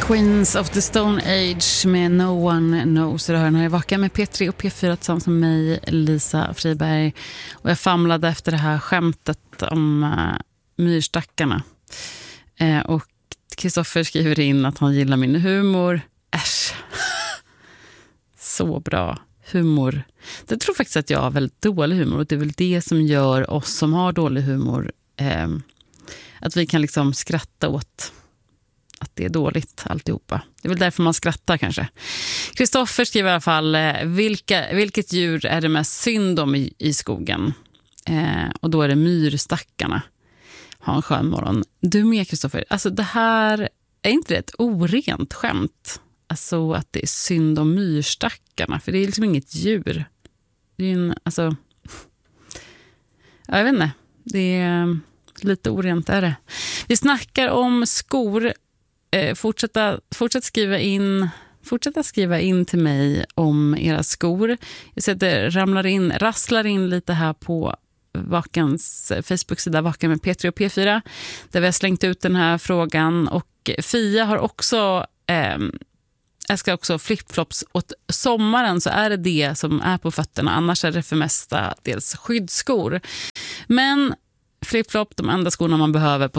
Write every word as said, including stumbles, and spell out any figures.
Queens of the Stone Age med No One Knows. Det hör den här i Vaka med P tre och P fyra tillsammans med mig, Lisa Friberg. Och jag famlade efter det här skämtet om uh, myrstackarna. Uh, och Kristoffer skriver in att han gillar min humor. Äsch. Så bra. Humor. Jag tror faktiskt att jag har väldigt dålig humor. Och det är väl det som gör oss som har dålig humor uh, att vi kan liksom skratta åt att det är dåligt alltihopa. Det är väl därför man skrattar kanske. Kristoffer skriver i alla fall, vilka, vilket djur är det mest synd om i, i skogen? Eh, och då är det myrstackarna. Ha en skön morgon. Du med, Kristoffer. Alltså det här, är inte det ett orent skämt? Alltså att det är synd om myrstackarna. För det är liksom inget djur. Det är en, alltså... Jag vet inte. Det är lite orent är det. Vi snackar om skor. Eh, fortsätta, fortsätt skriva in fortsätta skriva in till mig om era skor. Jag ser att det ramlar in, rasslar in lite här på Vakans Facebook-sida Vakan med P tre och P fyra där vi har slängt ut den här frågan. Och Fia har också eh, jag ska också flipflops åt sommaren, så är det det som är på fötterna. Annars är det för mesta dels skyddsskor. Men flipflop, de enda skorna man behöver på